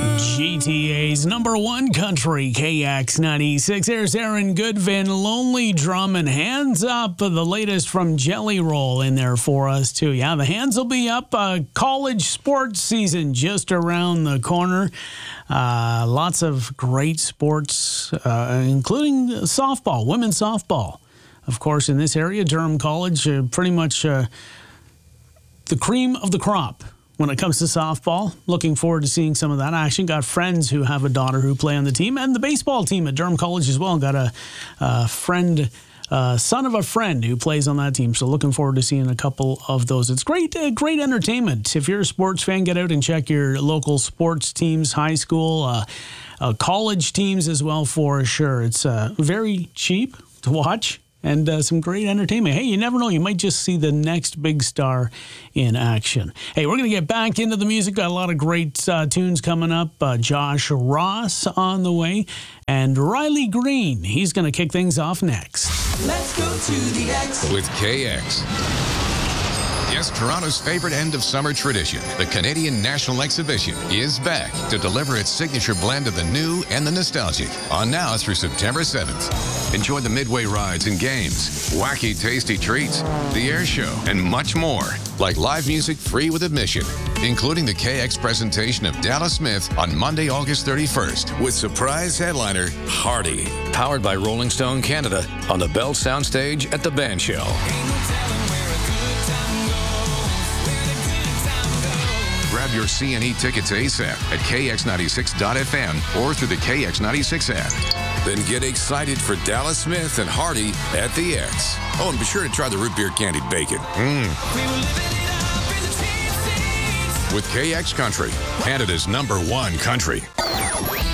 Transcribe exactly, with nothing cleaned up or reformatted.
G T A's number one country, K X ninety-six. There's Aaron Goodvin, Lonely Drum, and Hands Up, the latest from Jelly Roll in there for us, too. Yeah, the hands will be up. Uh, college sports season just around the corner. Uh, lots of great sports, uh, including softball, women's softball. Of course, in this area, Durham College, uh, pretty much uh, the cream of the crop when it comes to softball. Looking forward to seeing some of that action. Got friends who have a daughter who play on the team, and the baseball team at Durham College as well. Got a, a friend, uh, son of a friend who plays on that team. So looking forward to seeing a couple of those. It's great, uh, great entertainment. If you're a sports fan, get out and check your local sports teams, high school, uh, uh, college teams as well for sure. It's uh, very cheap to watch. And uh, some great entertainment. Hey, you never know. You might just see the next big star in action. Hey, we're going to get back into the music. Got a lot of great uh, tunes coming up. Uh, Josh Ross on the way. And Riley Green. He's going to kick things off next. Let's go to the X. With K X. Yes, Toronto's favorite end-of-summer tradition, the Canadian National Exhibition, is back to deliver its signature blend of the new and the nostalgic. On now through September seventh. Enjoy the midway rides and games, wacky, tasty treats, the air show, and much more. Like live music free with admission, including the K X presentation of Dallas Smith on Monday, August thirty-first, with surprise headliner Hardy. Powered by Rolling Stone Canada on the Bell Soundstage at the Band Show. Grab your C and E tickets ASAP at K X ninety-six dot F M or through the K X ninety-six app. Then get excited for Dallas Smith and Hardy at the X. Oh, and be sure to try the root beer candied bacon. Mmm. With K X Country, Canada's number one country.